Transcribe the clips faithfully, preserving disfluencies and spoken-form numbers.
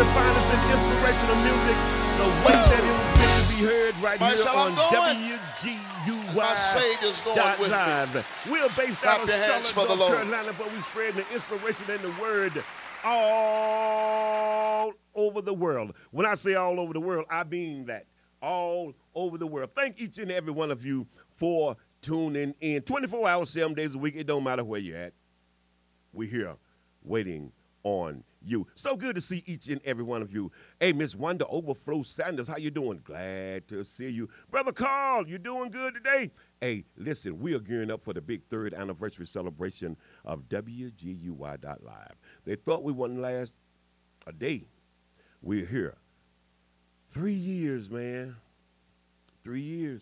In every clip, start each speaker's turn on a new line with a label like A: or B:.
A: very finest and inspirational music, the way that it was meant to be heard right
B: Marshall,
A: here on
B: I'm
A: W G U Y.
B: My Savior's going
A: dot
B: with
A: live.
B: me.
A: We're based
B: Clap
A: out of
B: your hands
A: Charlotte,
B: for the
A: North
B: Lord.
A: Carolina, but we spread the inspiration and the word all over the world. When I say all over the world, I mean that. All over the world. Thank each and every one of you for tuning in. twenty-four hours, seven days a week. It don't matter where you're at. We're here waiting on you. So good to see each and every one of you. Hey, Miss Wanda Overflow Sanders, how you doing? Glad to see you. Brother Carl, you doing good today? Hey, listen, we are gearing up for the big third anniversary celebration of W G U Y dot live. They thought we wouldn't last a day. We're here. Three years, man. Three years.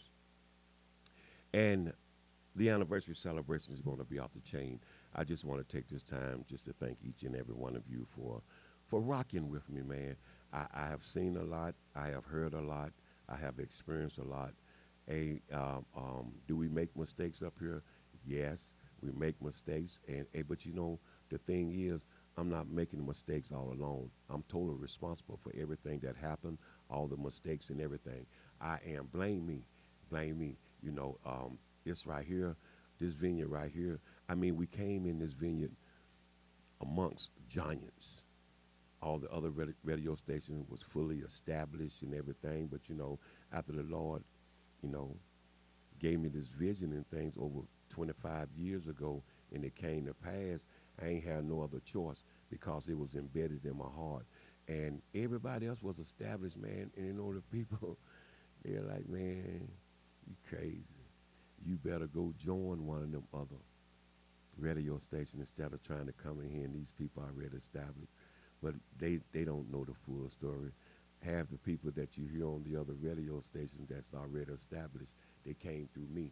A: And the anniversary celebration is going to be off the chain. I just want to take this time just to thank each and every one of you for for rocking with me, man. I, I have seen a lot. I have heard a lot. I have experienced a lot. Hey, um, um, do we make mistakes up here? Yes, we make mistakes. And hey, but you know, the thing is, I'm not making mistakes all alone. I'm totally responsible for everything that happened, all the mistakes and everything. I am. Blame me. Blame me. You know, um, this right here, this vineyard right here, I mean, we came in this vineyard amongst giants. All the other radio stations was fully established and everything. But, you know, after the Lord, you know, gave me this vision and things over twenty-five years ago, and it came to pass, I ain't had no other choice because it was embedded in my heart. And everybody else was established, man. And, you know, the people, they're like, man, you crazy. You better go join one of them other radio stations instead of trying to come in here, and these people are already established. But they, they don't know the full story. Half the people that you hear on the other radio stations that's already established, they came through me.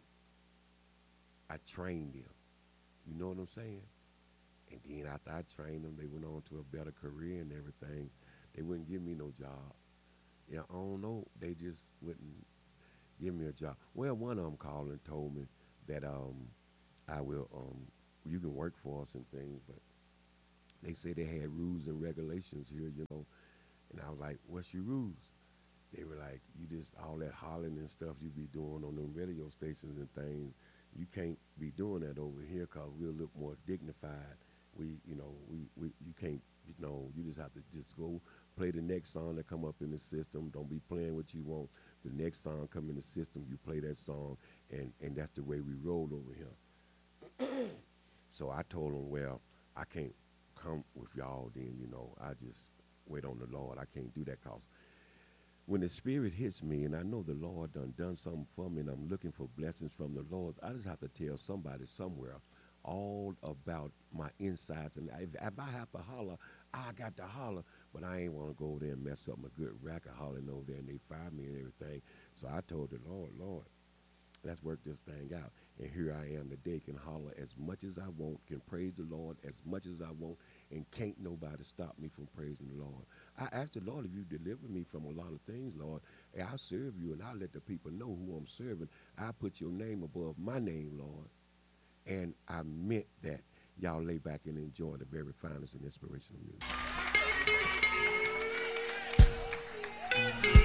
A: I trained them. You know what I'm saying? And then after I trained them, they went on to a better career and everything. They wouldn't give me no job. Yeah, I don't know. They just wouldn't give me a job. Well, one of them called and told me that um, I will, um, you can work for us and things, but they said they had rules and regulations here, you know. And I was like, what's your rules? They were like, you just, all that hollering and stuff you be doing on them radio stations and things, you can't be doing that over here because we're a little more dignified. We, you know, we, we, you can't, you know, you just have to just go play the next song that come up in the system. Don't be playing what you want. The next song come in the system, you play that song, and, and that's the way we roll over here. So I told them, well, I can't come with y'all then, you know. I just wait on the Lord. I can't do that because when the Spirit hits me and I know the Lord done done something for me and I'm looking for blessings from the Lord, I just have to tell somebody somewhere all about my insides. And if, if I have to holler, I got to holler, but I ain't want to go over there and mess up my good record hollering over there and they fire me and everything. So I told the Lord, Lord, let's work this thing out. And here I am today, can holler as much as I want, can praise the Lord as much as I want, and can't nobody stop me from praising the Lord. I asked the Lord, if you deliver me from a lot of things, Lord, hey, I'll serve you and I'll let the people know who I'm serving. I'll put your name above my name, Lord. And I meant that. Y'all lay back and enjoy the very finest and inspirational music.